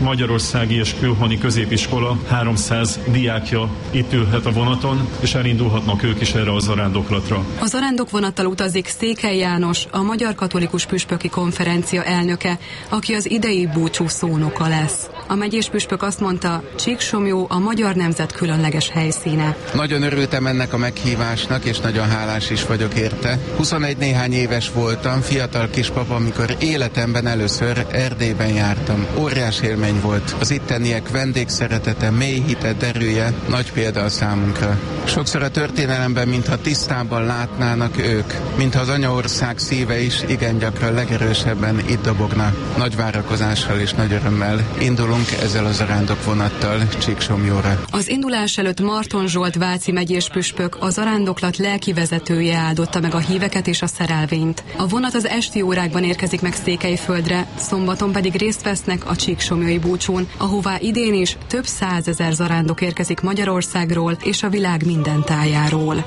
Magyarországi és Külhoni Középiskola 300 diákja itt ülhet a vonaton, és elindulhatnak ők is erre a zarándoklatra. A zarándokvonattal utazik Székely János, a Magyar Katolikus Püspöki Konferencia elnöke, aki az idei búcsú szónoka lesz. A megyés püspök azt mondta, Csíksomlyó a magyar nemzet különleges helyszíne. Nagyon örültem ennek a meghívásnak, és nagyon hálás is vagyok érte. 21 néhány éves voltam, fiatal kispapa, amikor életemben először Erdélyben jártam. Óriás élmény volt. Az itteniek vendégszeretete, mély hite, erője nagy példa a számunkra. Sokszor a történelemben, mintha tisztában látnának ők, mintha az anyaország szíve is igen gyakran legerősebben itt dobogna. Nagy várakozással és nagy örömmel indulunk ezzel a zarándokvonattal Csíksomlyóra. Az indulás előtt Marton Zsolt váci megyés püspök, a zarándoklat lelki vezetője áldotta meg a híveket és a szerelvényt. A vonat az esti órákban érkezik meg Székelyföldre, szombaton pedig részt vesznek a csíksomlyói búcsún, ahová idén is több 100 000 zarándok érkezik Magyarországról és a világ minden tájáról.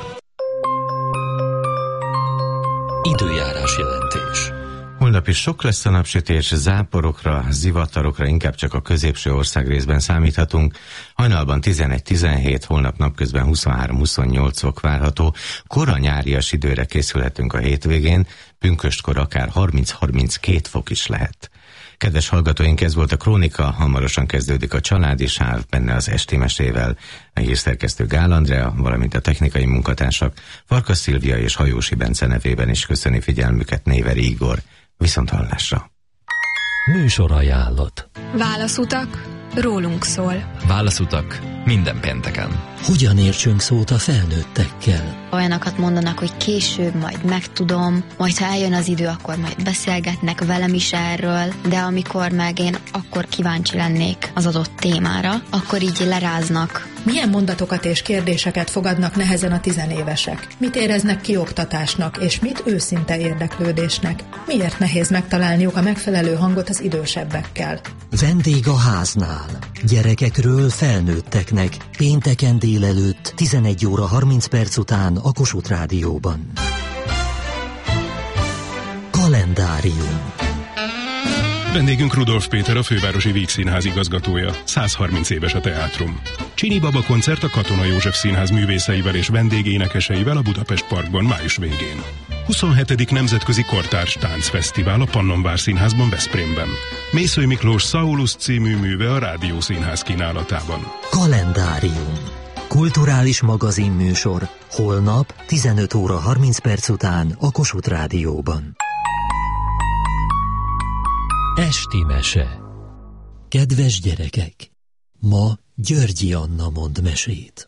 Időjárás jelentés. Holnap is sok lesz a napsütés, záporokra, zivatarokra inkább csak a középső országrészben számíthatunk. Hajnalban 11-17, holnap napközben 23-28 fok várható. Kora nyárias időre készülhetünk a hétvégén, pünköstkor akár 30-32 fok is lehet. Kedves hallgatóink, ez volt a Krónika, hamarosan kezdődik a Családi Sáv, benne az esti mesével. A hírszerkesztő Gál Andrea, valamint a technikai munkatársak Farkas Szilvia és Hajósi Bence nevében is köszöni figyelmüket Néveri Igor. Viszonthallásra. Műsorajánlat. Válaszutak, rólunk szól. Válaszutak minden pénteken. Hogyan értsünk szót a felnőttekkel? Olyanokat mondanak, hogy később majd megtudom, majd ha eljön az idő, akkor majd beszélgetnek velem is erről, de amikor meg én akkor kíváncsi lennék az adott témára, akkor így leráznak. Milyen mondatokat és kérdéseket fogadnak nehezen a tizenévesek? Mit éreznek kioktatásnak, és mit őszinte érdeklődésnek? Miért nehéz megtalálniuk a megfelelő hangot az idősebbekkel? Vendég a háznál. Gyerekekről felnőtteknek. Pénteken délelőtt 11 óra 30 perc után a Kossuth Rádióban. Kalendárium. Vendégünk Rudolf Péter, a Fővárosi Vígszínház igazgatója. 130 éves a teátrum. Csini Baba koncert a Katona József Színház művészeivel és vendégénekeseivel a Budapest Parkban május végén. 27. Nemzetközi Kortárs Táncfesztivál a Pannonvár Színházban Veszprémben. Mészöly Miklós Saulus című műve a Rádiószínház kínálatában. Kalendárium. Kulturális magazinműsor. Holnap 15 óra 30 perc után a Kossuth Rádióban. Esti mese. Kedves gyerekek! Ma Györgyi Anna mond mesét.